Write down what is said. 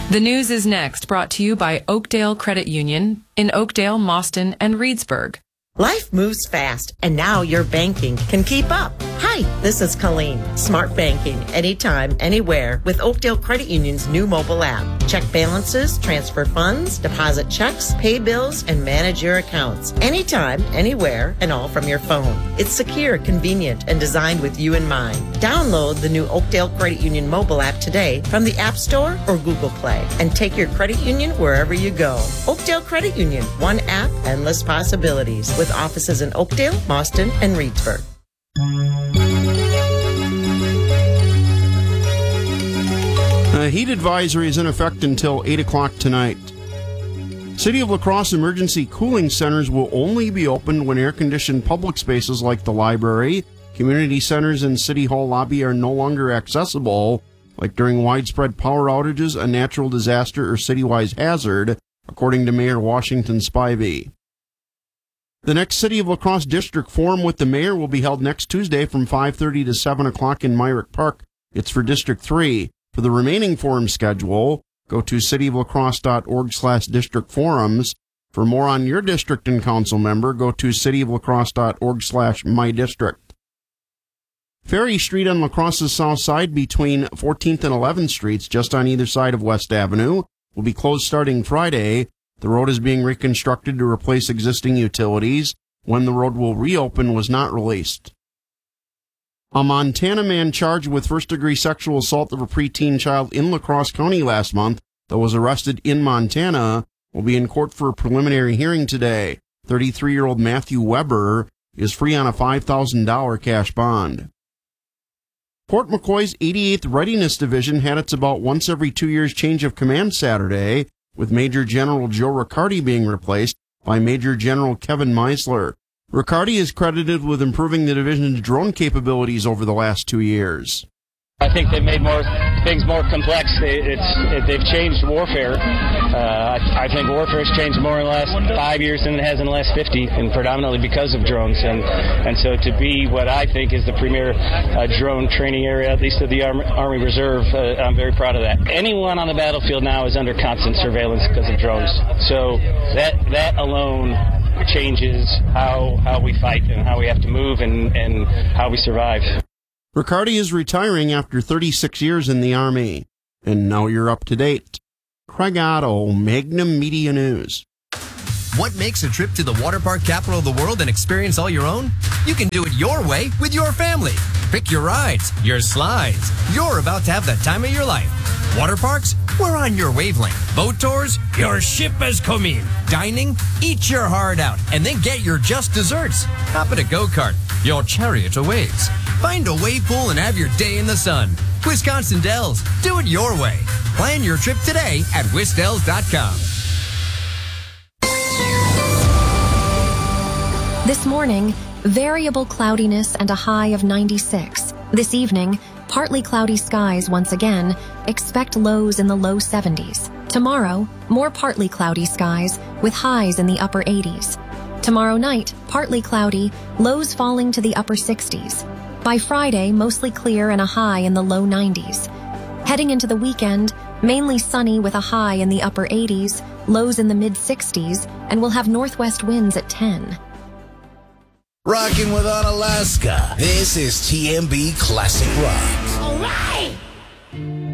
The news is next, brought to you by Oakdale Credit Union in Oakdale, Mauston, and Reedsburg. Life moves fast, and now your banking can keep up. Hi, this is Colleen. Smart banking, anytime, anywhere, with Oakdale Credit Union's new mobile app. Check balances, transfer funds, deposit checks, pay bills, and manage your accounts. Anytime, anywhere, and all from your phone. It's secure, convenient, and designed with you in mind. Download the new Oakdale Credit Union mobile app today from the App Store or Google Play, and take your credit union wherever you go. Oakdale Credit Union, one app, endless possibilities, with offices in Oakdale, Mauston, and Reedsburg. A heat advisory is in effect until 8 o'clock tonight. City of La Crosse emergency cooling centers will only be opened when air-conditioned public spaces like the library, community centers, and City Hall lobby are no longer accessible, like during widespread power outages, a natural disaster, or citywide hazard, according to Mayor Washington Spivey. The next City of La Crosse District Forum with the Mayor will be held next Tuesday from 5:30 to 7 o'clock in Myrick Park. It's for District 3. For the remaining forum schedule, go to cityoflacrosse.org/district forums. For more on your district and council member, go to cityoflacrosse.org/mydistrict. Ferry Street on La Crosse's south side between 14th and 11th Streets, just on either side of West Avenue, will be closed starting Friday. The road is being reconstructed to replace existing utilities. When the road will reopen was not released. A Montana man charged with first-degree sexual assault of a preteen child in La Crosse County last month that was arrested in Montana will be in court for a preliminary hearing today. 33-year-old Matthew Weber is free on a $5,000 cash bond. Port McCoy's 88th Readiness Division had its about once every 2 years change of command Saturday, with Major General Joe Riccardi being replaced by Major General Kevin Meisler. Riccardi is credited with improving the division's drone capabilities over the last 2 years. I think they've made things more complex. They've changed warfare. I think warfare's changed more in the last 5 years than it has in the last 50, and predominantly because of drones. And so to be what I think is the premier drone training area, at least of the Army Reserve, I'm very proud of that. Anyone on the battlefield now is under constant surveillance because of drones. So that alone changes how we fight and how we have to move and how we survive. Riccardi is retiring after 36 years in the Army. And now you're up to date. Craig Otto, Magnum Media News. What makes a trip to the water park capital of the world an experience all your own? You can do it your way with your family. Pick your rides, your slides. You're about to have the time of your life. Water parks? We're on your wavelength. Boat tours? Your ship has come in. Dining? Eat your heart out and then get your just desserts. Hop in a go-kart. Your chariot awaits. Find a wave pool and have your day in the sun. Wisconsin Dells. Do it your way. Plan your trip today at wisdells.com. This morning, variable cloudiness and a high of 96. This evening, partly cloudy skies once again. Expect lows in the low 70s. Tomorrow, more partly cloudy skies with highs in the upper 80s. Tomorrow night, partly cloudy, lows falling to the upper 60s. By Friday, mostly clear and a high in the low 90s. Heading into the weekend, mainly sunny with a high in the upper 80s, lows in the mid-60s, and we'll have northwest winds at 10. Rocking with Unalaska. This is TMB Classic Rock.